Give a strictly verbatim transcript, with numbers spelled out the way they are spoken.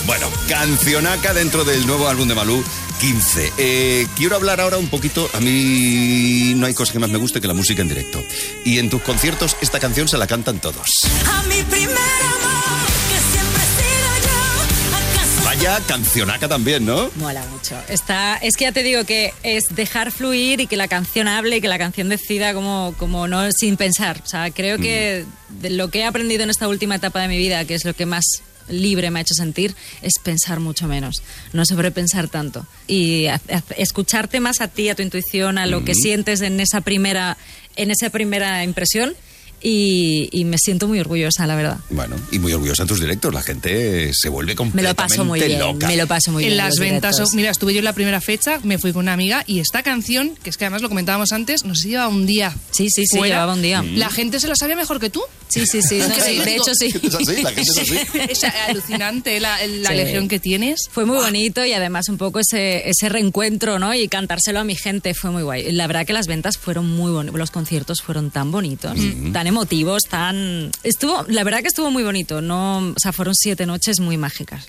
Bueno, cancionaca dentro del nuevo álbum de Malú, quince. Eh, quiero hablar ahora un poquito, a mí no hay cosa que más me guste que la música en directo. Y en tus conciertos esta canción se la cantan todos. A mi primer amor, que siempre he sido yo, ¿acaso? Vaya cancionaca también, ¿no? Mola mucho. Está, es que ya te digo que es dejar fluir y que la canción hable y que la canción decida como, como no sin pensar. O sea, creo que de lo que he aprendido en esta última etapa de mi vida, que es lo que más libre me ha hecho sentir, es pensar mucho menos, no sobrepensar tanto y a, a, escucharte más a ti, a tu intuición, a lo mm. que sientes en esa primera, en esa primera impresión. Y, y me siento muy orgullosa, la verdad. Bueno, y muy orgullosa de tus directos. La gente se vuelve completamente me lo paso muy bien, loca. Me lo paso muy en bien. En las ventas, directos. Mira, estuve yo en la primera fecha, me fui con una amiga y esta canción, que es que además lo comentábamos antes, nos lleva un día. Sí, sí, sí, fuera. llevaba un día. Mm. La gente se la sabía mejor que tú. Sí, sí, sí. No, sí de hecho, sí. Es así, la gente es así. Es alucinante la, la sí. legión que tienes. Fue muy bonito y además un poco ese, ese reencuentro, ¿no? Y cantárselo a mi gente fue muy guay. La verdad que las ventas fueron muy bonitas, los conciertos fueron tan bonitos, mm. tan emotivos, tan... Estuvo, la verdad que estuvo muy bonito, no, o sea, fueron siete noches muy mágicas.